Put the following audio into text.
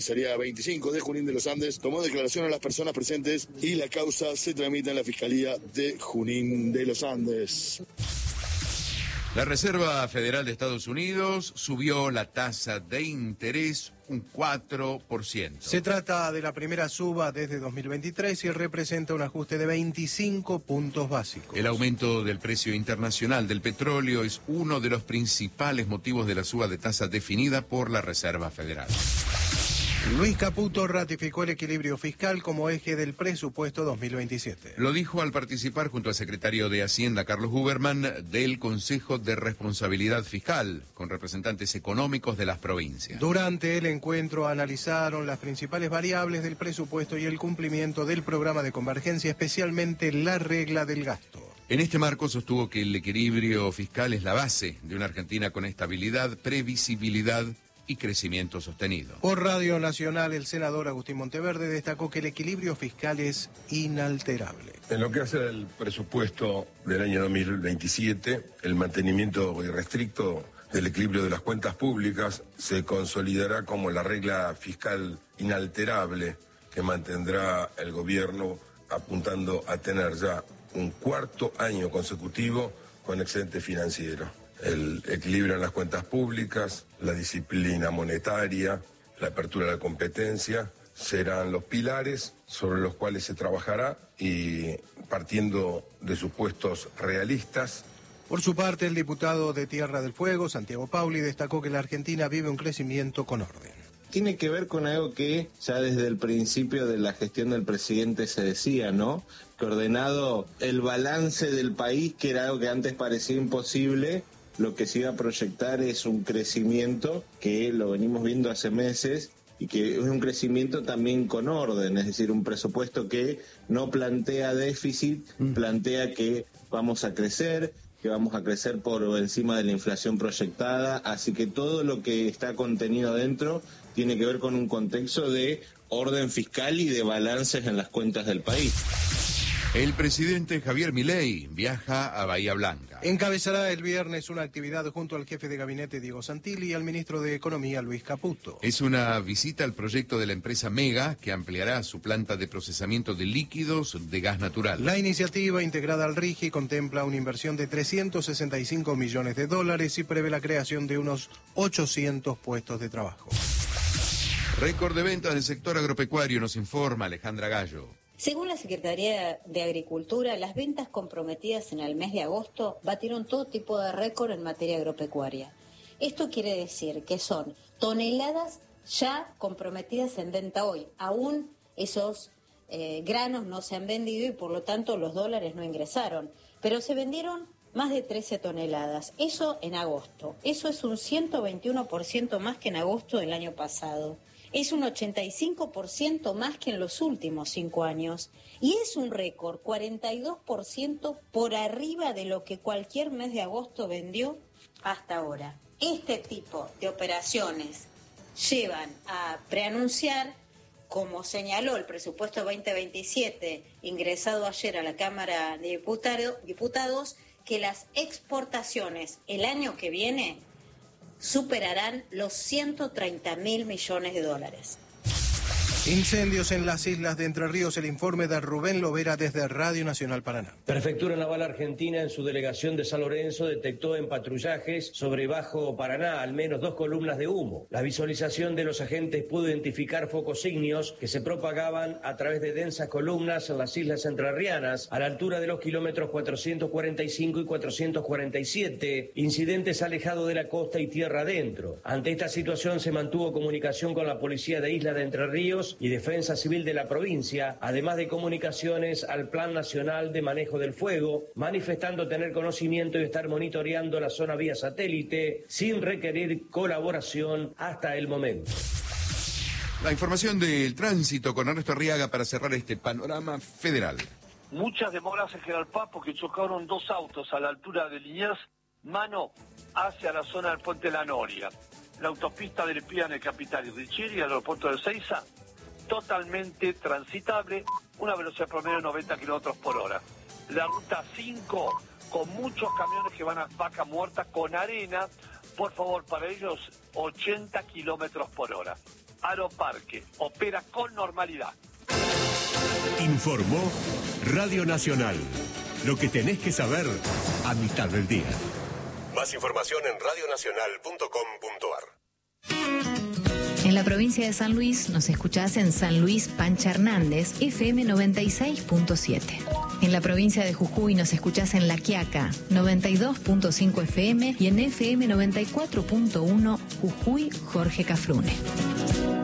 Sería 25 de Junín de los Andes, tomó declaración a las personas presentes y la causa se tramita en la Fiscalía de Junín de los Andes. La Reserva Federal de Estados Unidos subió la tasa de interés un 4%. Se trata de la primera suba desde 2023 y representa un ajuste de 25 puntos básicos. El aumento del precio internacional del petróleo es uno de los principales motivos de la suba de tasa definida por la Reserva Federal. Luis Caputo ratificó el equilibrio fiscal como eje del presupuesto 2027. Lo dijo al participar junto al secretario de Hacienda, Carlos Huberman, del Consejo de Responsabilidad Fiscal, con representantes económicos de las provincias. Durante el encuentro analizaron las principales variables del presupuesto y el cumplimiento del programa de convergencia, especialmente la regla del gasto. En este marco sostuvo que el equilibrio fiscal es la base de una Argentina con estabilidad, previsibilidad y crecimiento sostenido. Por Radio Nacional, el senador Agustín Monteverde destacó que el equilibrio fiscal es inalterable. En lo que hace al presupuesto del año 2027, el mantenimiento irrestricto del equilibrio de las cuentas públicas se consolidará como la regla fiscal inalterable que mantendrá el gobierno, apuntando a tener ya un cuarto año consecutivo con excedente financiero. El equilibrio en las cuentas públicas, la disciplina monetaria, la apertura de la competencia, serán los pilares sobre los cuales se trabajará y partiendo de supuestos realistas. Por su parte, el diputado de Tierra del Fuego, Santiago Pauli, destacó que la Argentina vive un crecimiento con orden. Tiene que ver con algo que ya desde el principio de la gestión del presidente se decía, ¿no? Que ordenado el balance del país, que era algo que antes parecía imposible, lo que se iba a proyectar es un crecimiento que lo venimos viendo hace meses y que es un crecimiento también con orden, es decir, un presupuesto que no plantea déficit, plantea que vamos a crecer, que vamos a crecer por encima de la inflación proyectada, así que todo lo que está contenido dentro tiene que ver con un contexto de orden fiscal y de balances en las cuentas del país. El presidente Javier Milei viaja a Bahía Blanca. Encabezará el viernes una actividad junto al jefe de gabinete Diego Santilli y al ministro de Economía Luis Caputo. Es una visita al proyecto de la empresa Mega que ampliará su planta de procesamiento de líquidos de gas natural. La iniciativa integrada al RIGI contempla una inversión de $365 millones y prevé la creación de unos 800 puestos de trabajo. Récord de ventas del sector agropecuario, nos informa Alejandra Gallo. Según la Secretaría de Agricultura, las ventas comprometidas en el mes de agosto batieron todo tipo de récord en materia agropecuaria. Esto quiere decir que son toneladas ya comprometidas en venta hoy. Aún esos granos no se han vendido y por lo tanto los dólares no ingresaron. Pero se vendieron más de 13 toneladas. Eso en agosto. Eso es un 121% más que en agosto del año pasado. Es un 85% más que en los últimos 5 años y es un récord, 42% por arriba de lo que cualquier mes de agosto vendió hasta ahora. Este tipo de operaciones llevan a preanunciar, como señaló el presupuesto 2027 ingresado ayer a la Cámara de Diputados, que las exportaciones el año que viene superarán los $130.000 millones. Incendios en las islas de Entre Ríos, el informe de Rubén Lovera desde Radio Nacional Paraná. Prefectura Naval Argentina en su delegación de San Lorenzo detectó en patrullajes sobre Bajo Paraná al menos 2 columnas de humo. La visualización de los agentes pudo identificar focos ígneos que se propagaban a través de densas columnas en las islas entrerrianas a la altura de los kilómetros 445 y 447, incidentes alejados de la costa y tierra adentro. Ante esta situación se mantuvo comunicación con la Policía de Isla de Entre Ríos y Defensa Civil de la provincia, además de comunicaciones al Plan Nacional de Manejo del Fuego, manifestando tener conocimiento y estar monitoreando la zona vía satélite sin requerir colaboración hasta el momento. La información del tránsito con Ernesto Arriaga para cerrar este panorama federal. Muchas demoras en General Paz porque chocaron 2 autos a la altura de Liniers, mano hacia la zona del Puente La Noria. La autopista del Pía en el Capital y Richiri al aeropuerto de Ezeiza, totalmente transitable, una velocidad promedio de 90 kilómetros por hora. La ruta 5, con muchos camiones que van a Vaca Muerta con arena, por favor, para ellos 80 kilómetros por hora. Aeroparque opera con normalidad. Informó Radio Nacional. Lo que tenés que saber a mitad del día. Más información en radionacional.com.ar. En la provincia de San Luis nos escuchás en San Luis Pancha Hernández, FM 96.7. En la provincia de Jujuy nos escuchás en La Quiaca, 92.5 FM y en FM 94.1 Jujuy Jorge Cafrune.